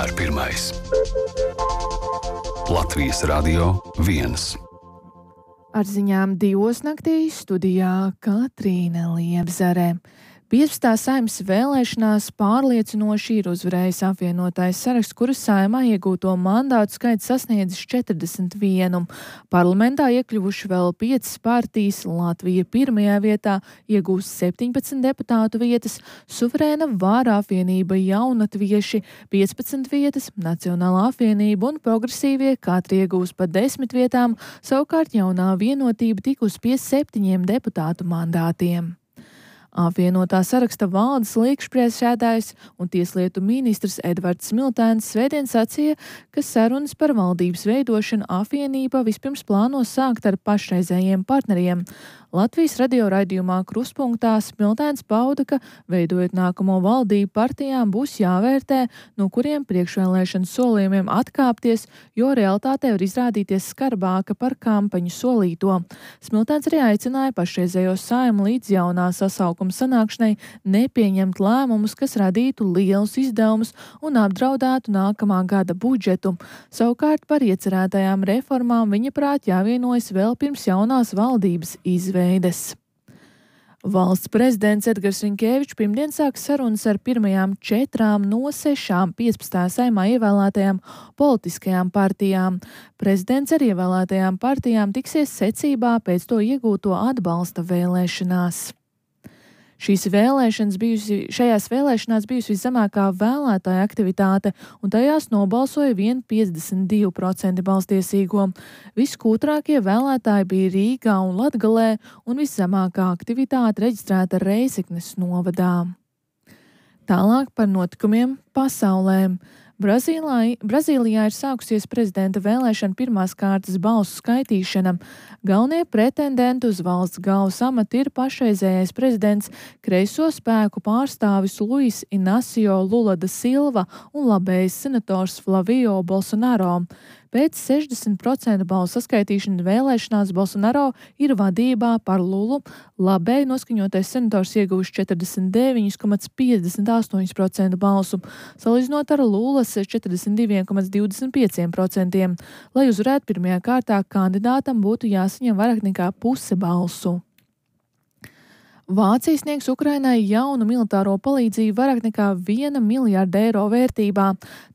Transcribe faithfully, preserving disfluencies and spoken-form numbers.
vienmēr pirmais. Latvijas Radio viens. Ar ziņām divos naktī studijā Katrīna Liepzare. piecpadsmitā Saeimas vēlēšanās pārliecinoši ir uzvarējis apvienotais saraksts, kuras Saeimā iegūto mandātu skaits sasniedzis četrdesmit vienu. Parlamentā iekļuvuši vēl piecas partijas, Latvija pirmajā vietā iegūs septiņpadsmit deputātu vietas, Suverēna Vāra apvienība Jaunatvieši piecpadsmit vietas, Nacionālā apvienība un Progresīvie katri iegūs pa desmit vietām, savukārt Jaunā vienotība tikus pie septiņiem deputātu mandātiem. Apvienotā saraksta valdes līkšpriekšsēdājs un tieslietu ministrs Edvards Smiltēns svētdien sacīja, ka sarunas par valdības veidošanu apvienība vispirms plāno sākt ar pašreizējiem partneriem. Latvijas radio raidījumā Kruspunktā Smiltēns pauda, ka veidojot nākamo valdību partijām būs jāvērtē, no kuriem priekšvēlēšanu solījumiem atkāpties, jo realitātē var izrādīties skarbāka par kampaņu solīto. Smiltēns arī aicināja pašreizējo Saeimu līdz jaunā sasaukuma sanākšanai nepieņemt lēmumus, kas radītu lielus izdevumus un apdraudētu nākamā gada budžetu. Savukārt par iecerētajām reformām viņa prāt jāvienojas vēl pirms jaunās valdības izveides. Valsts prezidents Edgars Rinkēvičs pirmdien sāk sarunas ar pirmajām četrām no sešām piecpadsmitajā Saeimā ievēlētajām politiskajām partijām. Prezidents ar ievēlētajām partijām tiksies secībā pēc to iegūto atbalsta vēlēšanās. Šīs vēlēšanas bijusi, šajās vēlēšanās bijusi viszemākā vēlētāja aktivitāte, un tajās nobalsoja vien piecdesmit divi procenti balstiesīgo. Viskūtrākie vēlētāji bija Rīgā un Latgalē, un viszemākā aktivitāte reģistrēta Reizeknes novadā. Tālāk par notikumiem pasaulē. Brazīlijā, Brazīlijā ir sākusies prezidenta vēlēšana pirmās kārtas balsu skaitīšana. Galvenie pretendenti uz valsts galvas amatu ir pašreizējais prezidents, kreiso spēku pārstāvis Luis Inacio Lula da Silva un labējs senators Flavio Bolsonaro. Pēc sešdesmit procentu balsu saskaitīšanas vēlēšanās Bolsonaro ir vadībā par Lulu, labēji noskaņotais senators ieguvis četrdesmit deviņi komats piecdesmit astoņi procenti balsu, salīdzinot ar Lulas četrdesmit divi komats divdesmit pieci procenti. Lai uzvarētu pirmajā kārtā, kandidātam būtu jāsaņem vairāk nekā puse balsu. Vācija sniegs Ukrainai jaunu militāro palīdzību vairāk nekā viena miljārda eiro vērtībā.